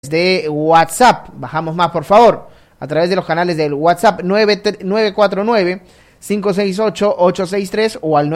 de WhatsApp. Bajamos más, por favor, a través de los canales del WhatsApp 949-568-863 o al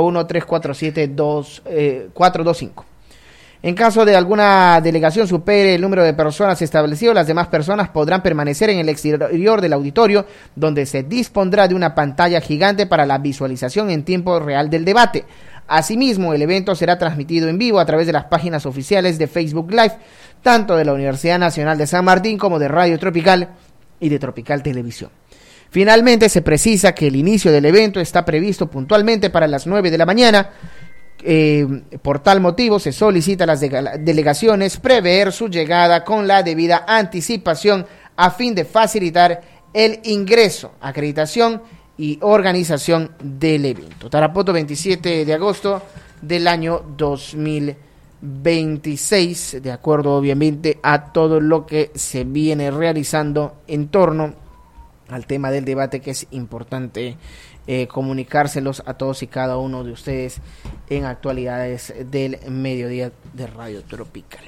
941-347-425. En caso de alguna delegación supere el número de personas establecido, las demás personas podrán permanecer en el exterior del auditorio, donde se dispondrá de una pantalla gigante para la visualización en tiempo real del debate. Asimismo, el evento será transmitido en vivo a través de las páginas oficiales de Facebook Live, tanto de la Universidad Nacional de San Martín como de Radio Tropical y de Tropical Televisión. Finalmente, se precisa que el inicio del evento está previsto puntualmente para las 9 de la mañana. Por tal motivo, se solicita a las delegaciones prever su llegada con la debida anticipación a fin de facilitar el ingreso, acreditación y organización del evento. Tarapoto, 27 de agosto del año 2026, de acuerdo obviamente a todo lo que se viene realizando en torno al tema del debate, que es importante comunicárselos a todos y cada uno de ustedes en actualidades del mediodía de Radio Tropical.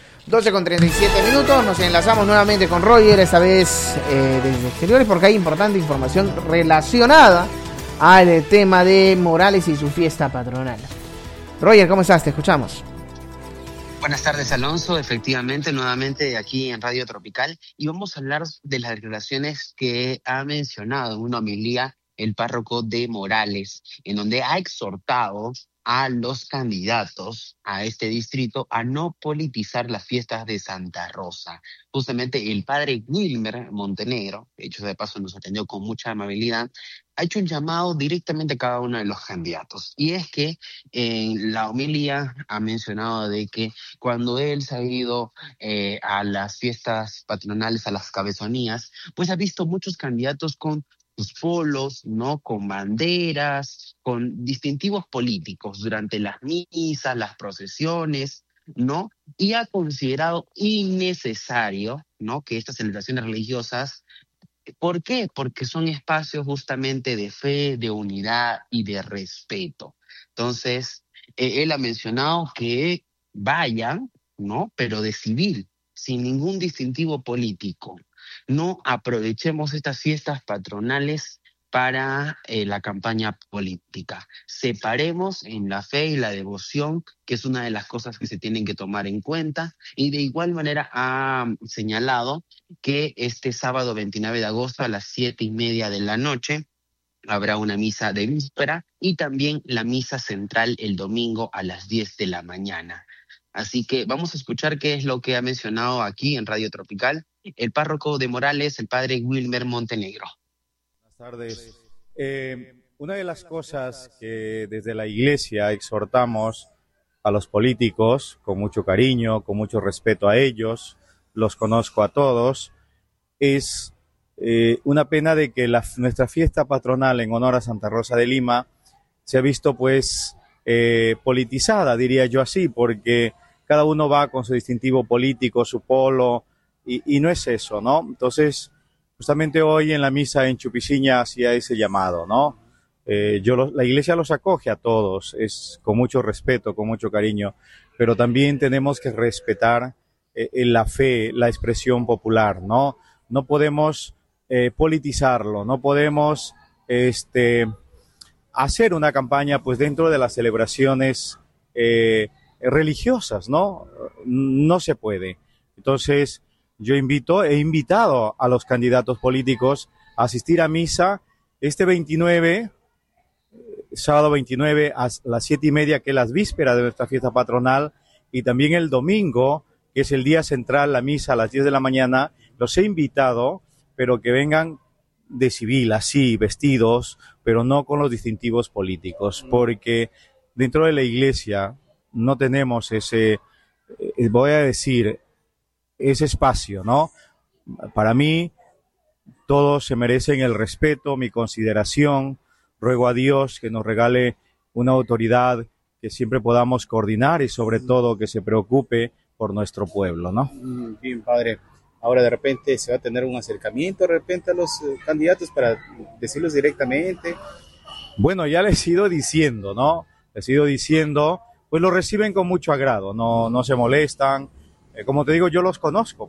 12:37, nos enlazamos nuevamente con Roger, esta vez desde exteriores, porque hay importante información relacionada al tema de Morales y su fiesta patronal. Roger, ¿cómo estás? Te escuchamos. Buenas tardes, Alonso. Efectivamente, nuevamente aquí en Radio Tropical, y vamos a hablar de las declaraciones que ha mencionado en una homilía el párroco de Morales, en donde ha exhortado a los candidatos a este distrito a no politizar las fiestas de Santa Rosa. Justamente el padre Wilmer Montenegro, de hecho de paso nos atendió con mucha amabilidad, ha hecho un llamado directamente a cada uno de los candidatos. Y es que en la homilía ha mencionado de que cuando él se ha ido a las fiestas patronales, a las cabezonías, pues ha visto muchos candidatos con sus polos, ¿no? Con banderas, con distintivos políticos durante las misas, las procesiones, ¿no? Y ha considerado innecesario, ¿no?, que estas celebraciones religiosas. ¿Por qué? Porque son espacios justamente de fe, de unidad y de respeto. Entonces, él ha mencionado que vayan, ¿no?, pero de civil, sin ningún distintivo político. No aprovechemos estas fiestas patronales para la campaña política. Separemos en la fe y la devoción, que es una de las cosas que se tienen que tomar en cuenta, y de igual manera ha señalado que este sábado 29 de agosto a las 7:30 de la noche habrá una misa de víspera y también la misa central el domingo a las 10 de la mañana. Así que vamos a escuchar qué es lo que ha mencionado aquí en Radio Tropical el párroco de Morales, el padre Wilmer Montenegro. Buenas tardes. Una de las cosas que desde la iglesia exhortamos a los políticos, con mucho cariño, con mucho respeto a ellos, los conozco a todos, es una pena de que nuestra fiesta patronal en honor a Santa Rosa de Lima se ha visto pues politizada, diría yo así, porque cada uno va con su distintivo político, su polo, y no es eso, ¿no? Entonces, justamente hoy en la misa en Chupiciña hacía ese llamado, ¿no? La iglesia los acoge a todos, es con mucho respeto, con mucho cariño, pero también tenemos que respetar la fe, la expresión popular, ¿no? No podemos politizarlo, no podemos hacer una campaña pues dentro de las celebraciones religiosas, ¿no? No se puede. Entonces, he invitado a los candidatos políticos a asistir a misa este 29, sábado 29 a las 7:30, que es la víspera de nuestra fiesta patronal, y también el domingo, que es el día central, la misa a las 10 de la mañana. Los he invitado, pero que vengan de civil, así, vestidos, pero no con los distintivos políticos, porque dentro de la iglesia no tenemos ese, voy a decir, ese espacio, ¿no? Para mí, todos se merecen el respeto, mi consideración. Ruego a Dios que nos regale una autoridad que siempre podamos coordinar y sobre todo que se preocupe por nuestro pueblo, ¿no? Bien, padre. Ahora de repente se va a tener un acercamiento de repente a los candidatos para decirlos directamente. Bueno, ya les he ido diciendo, ¿no? Les he ido diciendo, pues lo reciben con mucho agrado, no se molestan. Como te digo, yo los conozco.